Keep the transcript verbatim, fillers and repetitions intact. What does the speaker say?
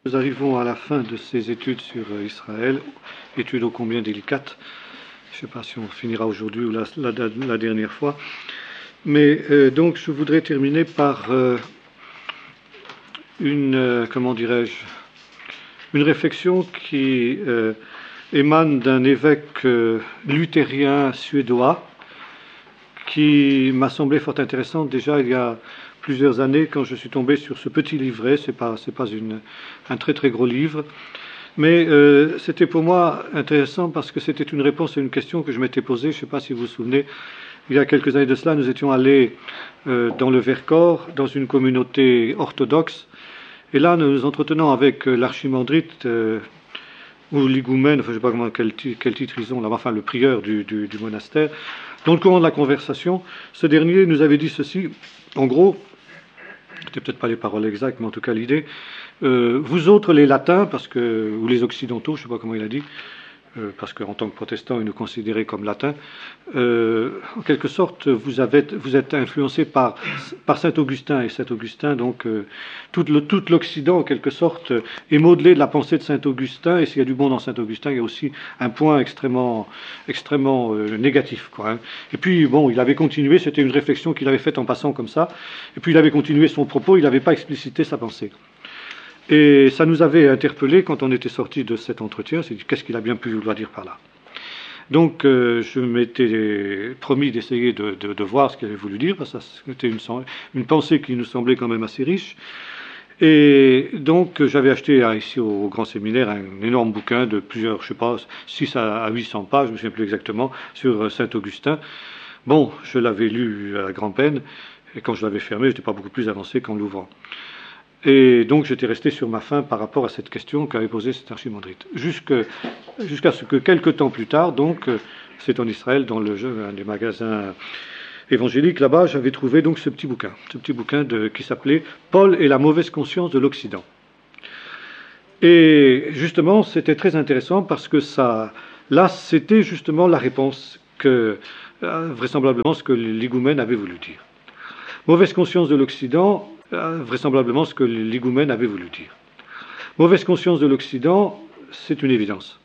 Nous arrivons à la fin de ces études sur euh, Israël, études ô combien délicates. Je ne sais pas si on finira aujourd'hui ou la, la, la dernière fois. Mais euh, donc je voudrais terminer par euh, une, euh, comment dirais-je, une réflexion qui euh, émane d'un évêque euh, luthérien suédois qui m'a semblé fort intéressante déjà il y a plusieurs années quand je suis tombé sur ce petit livret. C'est pas, c'est pas une, un très très gros livre, mais euh, c'était pour moi intéressant parce que c'était une réponse à une question que je m'étais posée. Je ne sais pas si vous vous souvenez, il y a quelques années de cela, nous étions allés euh, dans le Vercors, dans une communauté orthodoxe, et là nous nous entretenons avec euh, l'archimandrite euh, ou l'higoumène, enfin je ne sais pas comment, quel, quel titre ils ont là, enfin le prieur du, du, du monastère. Dans le courant de la conversation, ce dernier nous avait dit ceci, en gros, c'était peut-être pas les paroles exactes, mais en tout cas l'idée, euh, vous autres les latins, parce que, ou les occidentaux, je ne sais pas comment il a dit, euh, parce qu'en tant que protestants, ils nous considéraient comme latins, euh, en quelque sorte, vous, avez, vous êtes influencés par, par saint Augustin, et saint Augustin, donc, euh, tout, le, tout l'Occident, en quelque sorte, est modelé de la pensée de saint Augustin, et s'il y a du bon dans saint Augustin, il y a aussi un point extrêmement, extrêmement euh, négatif, quoi, hein. Et puis, bon, il avait continué, c'était une réflexion qu'il avait faite en passant comme ça, et puis il avait continué son propos, il n'avait pas explicité sa pensée. Et ça nous avait interpellés quand on était sorti de cet entretien. C'est qu'est-ce qu'il a bien pu vouloir dire par là. Donc euh, je m'étais promis d'essayer de, de, de voir ce qu'il avait voulu dire, parce que c'était une, une pensée qui nous semblait quand même assez riche. Et donc j'avais acheté ici au Grand Séminaire un énorme bouquin de plusieurs, je ne sais pas, six à huit cents pages, je ne me souviens plus exactement, sur saint Augustin. Bon, je l'avais lu à la grand-peine, et quand je l'avais fermé, je n'étais pas beaucoup plus avancé qu'en l'ouvrant. Et donc j'étais resté sur ma faim par rapport à cette question qu'avait posée cet archimandrite. Jusque, jusqu'à ce que quelques temps plus tard, donc c'est en Israël, dans le jeu, un des magasins évangéliques là-bas, j'avais trouvé donc ce petit bouquin, ce petit bouquin de, qui s'appelait Paul et la mauvaise conscience de l'Occident. Et justement, c'était très intéressant parce que ça, là, c'était justement la réponse que, vraisemblablement, ce que l'higoumène avait voulu dire. Mauvaise conscience de l'Occident, vraisemblablement ce que l'higoumène avait voulu dire. Mauvaise conscience de l'Occident, c'est une évidence.